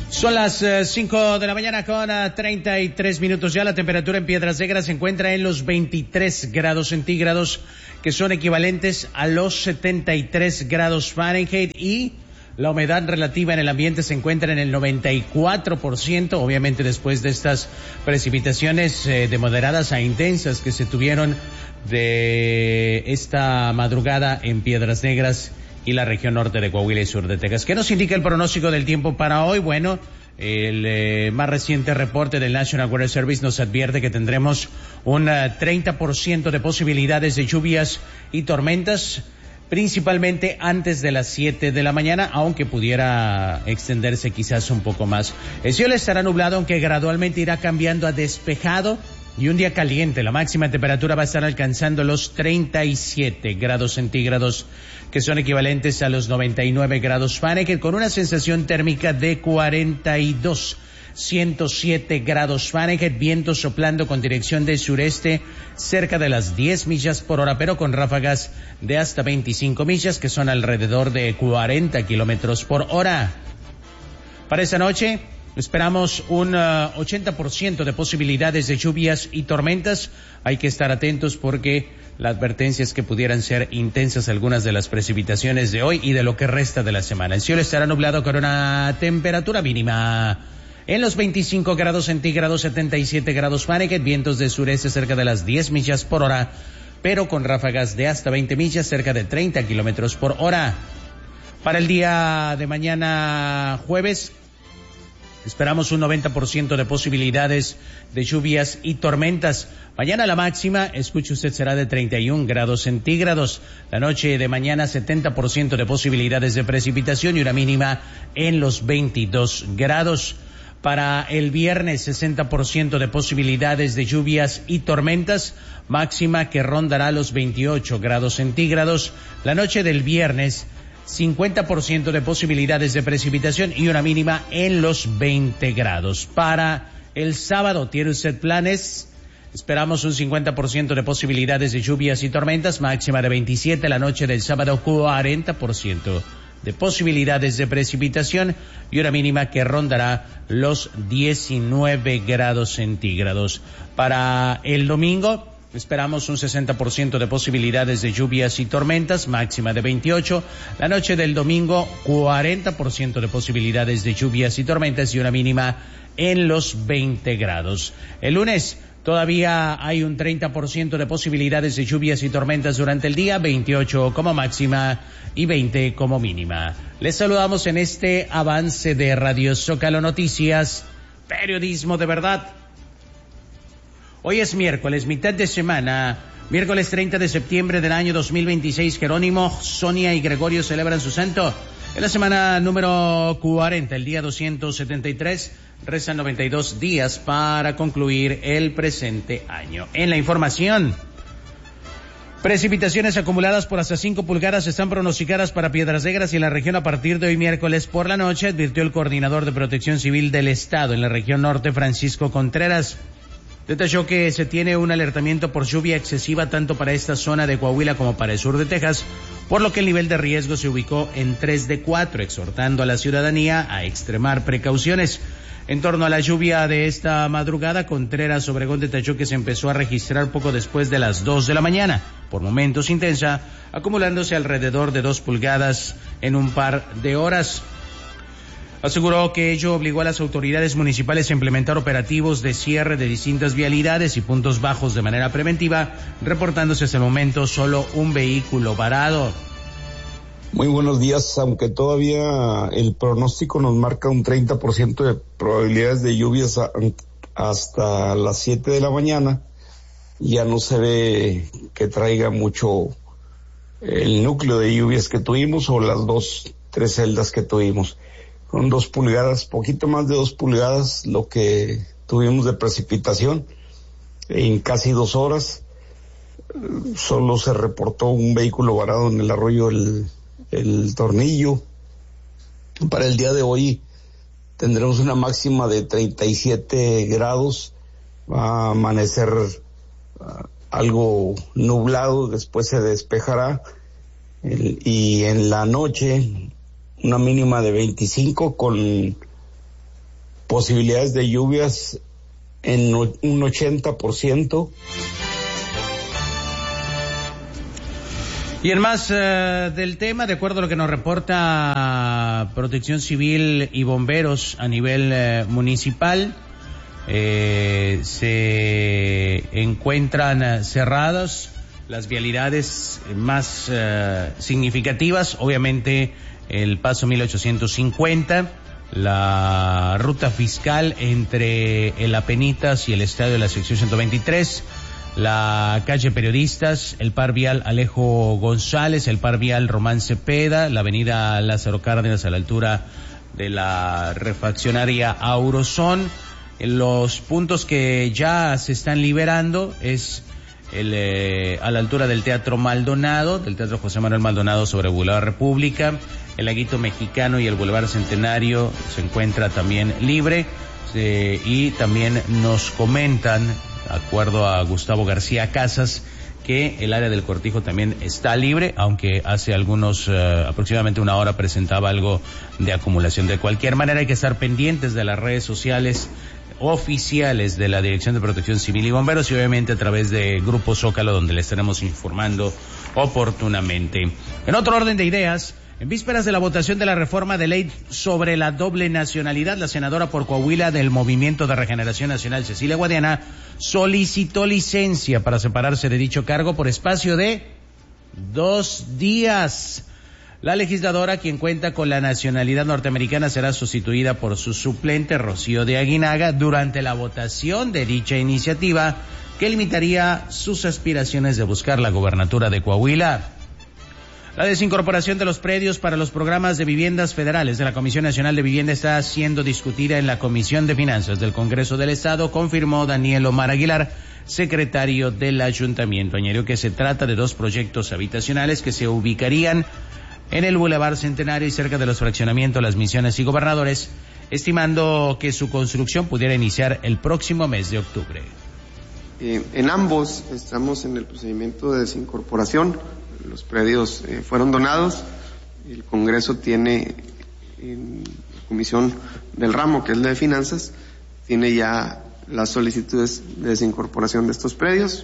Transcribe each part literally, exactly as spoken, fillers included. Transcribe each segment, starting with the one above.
Son las uh, cinco de la mañana con uh, treinta y tres minutos ya. La temperatura en Piedras Negras se encuentra en los veintitrés grados centígrados, que son equivalentes a los setenta y tres grados Fahrenheit, y la humedad relativa en el ambiente se encuentra en el noventa y cuatro por ciento, obviamente después de estas precipitaciones eh, de moderadas a intensas que se tuvieron de esta madrugada en Piedras Negras y la región norte de Coahuila y sur de Texas. ¿Qué nos indica el pronóstico del tiempo para hoy? Bueno, el eh, más reciente reporte del National Weather Service nos advierte que tendremos un uh, treinta por ciento de posibilidades de lluvias y tormentas, principalmente antes de las siete de la mañana, aunque pudiera extenderse quizás un poco más. El cielo estará nublado, aunque gradualmente irá cambiando a despejado, y un día caliente. La máxima temperatura va a estar alcanzando los treinta y siete grados centígrados, que son equivalentes a los noventa y nueve grados Fahrenheit, con una sensación térmica de cuarenta y dos, ciento siete grados Fahrenheit, viento soplando con dirección de sureste cerca de las diez millas por hora, pero con ráfagas de hasta veinticinco millas, que son alrededor de cuarenta kilómetros por hora. Para esta noche esperamos un uh, ochenta por ciento de posibilidades de lluvias y tormentas. Hay que estar atentos porque la advertencia es que pudieran ser intensas algunas de las precipitaciones de hoy y de lo que resta de la semana. El cielo estará nublado con una temperatura mínima en los veinticinco grados centígrados, setenta y siete grados Fahrenheit, vientos de sureste cerca de las diez millas por hora, pero con ráfagas de hasta veinte millas, cerca de treinta kilómetros por hora. Para el día de mañana jueves, esperamos un noventa por ciento de posibilidades de lluvias y tormentas. Mañana la máxima, escuche usted, será de treinta y un grados centígrados. La noche de mañana setenta por ciento de posibilidades de precipitación y una mínima en los veintidós grados. Para el viernes, sesenta por ciento de posibilidades de lluvias y tormentas, máxima que rondará los veintiocho grados centígrados. La noche del viernes, cincuenta por ciento de posibilidades de precipitación y una mínima en los veinte grados. Para el sábado, ¿tiene usted planes? Esperamos un cincuenta por ciento de posibilidades de lluvias y tormentas, máxima de veintisiete. La noche del sábado, cuarenta por ciento de posibilidades de precipitación y una mínima que rondará los diecinueve grados centígrados. Para el domingo, esperamos un sesenta por ciento de posibilidades de lluvias y tormentas, máxima de veintiocho. La noche del domingo, cuarenta por ciento de posibilidades de lluvias y tormentas y una mínima en los veinte grados. El lunes, todavía hay un treinta por ciento de posibilidades de lluvias y tormentas durante el día, veintiocho como máxima y veinte como mínima. Les saludamos en este avance de Radio Zócalo Noticias, periodismo de verdad. Hoy es miércoles, mitad de semana, miércoles treinta de septiembre del año dos mil veintiséis. Jerónimo, Sonia y Gregorio celebran su santo. En la semana número cuarenta, el día doscientos setenta y tres, restan noventa y dos días para concluir el presente año. En la información, precipitaciones acumuladas por hasta cinco pulgadas están pronosticadas para Piedras Negras y en la región a partir de hoy miércoles por la noche, advirtió el coordinador de Protección Civil del Estado en la región norte, Francisco Contreras. Detalló que se tiene un alertamiento por lluvia excesiva tanto para esta zona de Coahuila como para el sur de Texas, por lo que el nivel de riesgo se ubicó en tres de cuatro, exhortando a la ciudadanía a extremar precauciones. En torno a la lluvia de esta madrugada, Contreras Obregón detalló que se empezó a registrar poco después de las dos de la mañana, por momentos intensa, acumulándose alrededor de dos pulgadas en un par de horas. Aseguró que ello obligó a las autoridades municipales a implementar operativos de cierre de distintas vialidades y puntos bajos de manera preventiva, reportándose hasta el momento solo un vehículo varado. Muy buenos días, aunque todavía el pronóstico nos marca un treinta por ciento de probabilidades de lluvias a, hasta las siete de la mañana, ya no se ve que traiga mucho el núcleo de lluvias que tuvimos o las dos, tres celdas que tuvimos. Con dos pulgadas, poquito más de dos pulgadas, lo que tuvimos de precipitación en casi dos horas. Solo se reportó un vehículo varado en el arroyo El, el Tornillo. Para el día de hoy tendremos una máxima de treinta y siete grados, va a amanecer uh, algo nublado, después se despejará, el, y en la noche una mínima de veinticinco con posibilidades de lluvias en un ochenta por ciento. Y en más uh, del tema, de acuerdo a lo que nos reporta Protección Civil y Bomberos a nivel uh, municipal, eh, se encuentran uh, cerradas las vialidades más uh, significativas, obviamente el paso mil ochocientos cincuenta, la ruta fiscal entre el Apenitas y el estadio de la sección ciento veintitrés, la calle Periodistas, el par vial Alejo González, el par vial Román Cepeda, la avenida Lázaro Cárdenas a la altura de la refaccionaria Aurozón. Los puntos que ya se están liberando es el eh, a la altura del Teatro Maldonado, del Teatro José Manuel Maldonado sobre Boulevard República, el Laguito Mexicano y el Boulevard Centenario se encuentra también libre, eh, y también nos comentan, de acuerdo a Gustavo García Casas, que el área del Cortijo también está libre, aunque hace algunos, uh, aproximadamente una hora presentaba algo de acumulación. De cualquier manera hay que estar pendientes de las redes sociales oficiales de la Dirección de Protección Civil y Bomberos y obviamente a través de Grupo Zócalo, donde le estaremos informando oportunamente. En otro orden de ideas, en vísperas de la votación de la reforma de ley sobre la doble nacionalidad, la senadora por Coahuila del Movimiento de Regeneración Nacional, Cecilia Guadiana, solicitó licencia para separarse de dicho cargo por espacio de dos días. La legisladora, quien cuenta con la nacionalidad norteamericana, será sustituida por su suplente, Rocío de Aguinaga, durante la votación de dicha iniciativa, que limitaría sus aspiraciones de buscar la gobernatura de Coahuila. La desincorporación de los predios para los programas de viviendas federales de la Comisión Nacional de Vivienda está siendo discutida en la Comisión de Finanzas del Congreso del Estado, confirmó Daniel Omar Aguilar, secretario del Ayuntamiento. Añadió que se trata de dos proyectos habitacionales que se ubicarían en el Boulevard Centenario y cerca de los fraccionamientos Las Misiones y Gobernadores, estimando que su construcción pudiera iniciar el próximo mes de octubre. Eh, en ambos estamos en el procedimiento de desincorporación. Los predios eh, fueron donados. El Congreso tiene, en la comisión del ramo, que es la de finanzas, tiene ya las solicitudes de desincorporación de estos predios.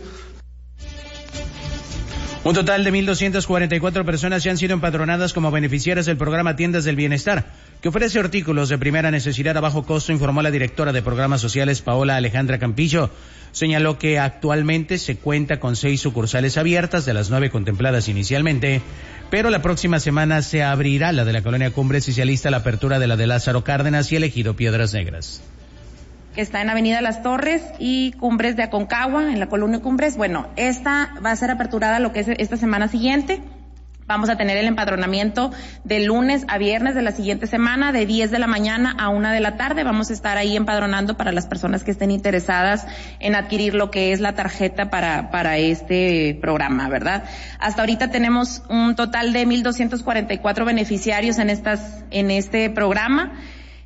Un total de mil doscientas cuarenta y cuatro personas ya han sido empadronadas como beneficiarias del programa Tiendas del Bienestar, que ofrece artículos de primera necesidad a bajo costo, informó la directora de Programas Sociales, Paola Alejandra Campillo. Señaló que actualmente se cuenta con seis sucursales abiertas de las nueve contempladas inicialmente, pero la próxima semana se abrirá la de la Colonia Cumbres y se alista la apertura de la de Lázaro Cárdenas y el Ejido Piedras Negras. Que está en Avenida Las Torres y Cumbres de Aconcagua, en la Colonia Cumbres. Bueno, esta va a ser aperturada lo que es esta semana siguiente. Vamos a tener el empadronamiento de lunes a viernes de la siguiente semana, de diez de la mañana a una de la tarde. Vamos a estar ahí empadronando para las personas que estén interesadas en adquirir lo que es la tarjeta para, para este programa, ¿verdad? Hasta ahorita tenemos un total de mil doscientos cuarenta y cuatro beneficiarios en estas, en este programa.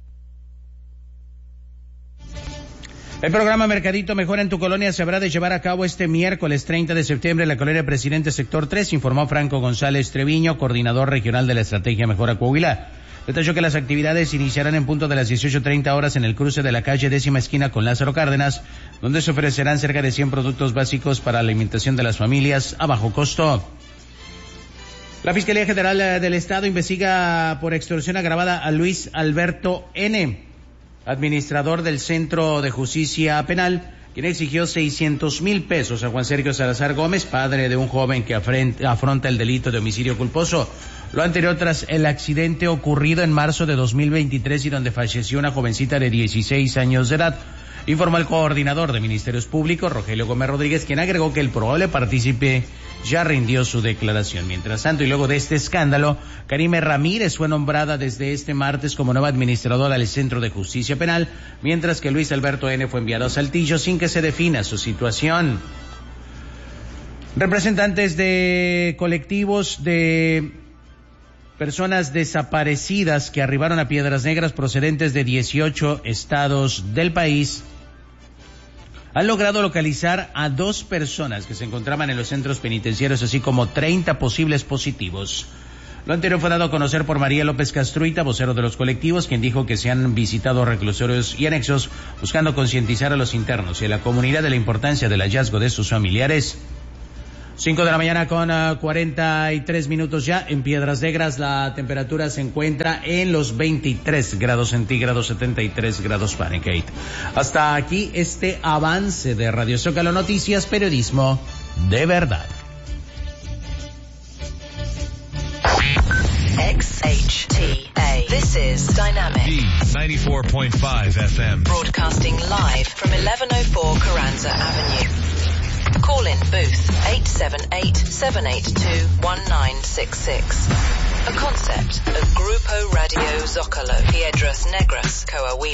El programa Mercadito Mejora en tu Colonia se habrá de llevar a cabo este miércoles treinta de septiembre en la Colonia Presidente Sector tres, informó Franco González Treviño, coordinador regional de la Estrategia Mejora Coahuila. Detalló que las actividades iniciarán en punto de las dieciocho treinta horas en el cruce de la calle décima esquina con Lázaro Cárdenas, donde se ofrecerán cerca de cien productos básicos para la alimentación de las familias a bajo costo. La Fiscalía General del Estado investiga por extorsión agravada a Luis Alberto N., administrador del Centro de Justicia Penal, quien exigió seiscientos mil pesos a Juan Sergio Salazar Gómez, padre de un joven que afronta el delito de homicidio culposo. Lo anterior tras el accidente ocurrido en marzo de dos mil veintitrés y donde falleció una jovencita de dieciséis años de edad, informó el coordinador de Ministerios Públicos, Rogelio Gómez Rodríguez, quien agregó que el probable partícipe ya rindió su declaración. Mientras tanto, y luego de este escándalo, Karime Ramírez fue nombrada desde este martes como nueva administradora del Centro de Justicia Penal, mientras que Luis Alberto N. fue enviado a Saltillo sin que se defina su situación. Representantes de colectivos de personas desaparecidas que arribaron a Piedras Negras procedentes de dieciocho estados del país han logrado localizar a dos personas que se encontraban en los centros penitenciarios, así como treinta posibles positivos. Lo anterior fue dado a conocer por María López Castruita, vocero de los colectivos, quien dijo que se han visitado reclusorios y anexos buscando concientizar a los internos y a la comunidad de la importancia del hallazgo de sus familiares. Cinco de la mañana con uh, cuarenta y tres minutos ya. En Piedras Negras la temperatura se encuentra en los veintitrés grados centígrados, setenta y tres grados Fahrenheit. Hasta aquí este avance de Radio Zócalo Noticias, periodismo de verdad. X H T A. This is Dynamic. D ninety-four point five F M. Broadcasting live from eleven oh four Carranza Avenue. Call in booth eight seven eight, seven eight two, one nine six six. A concept of Grupo Radio Zócalo, Piedras Negras, Coahuila.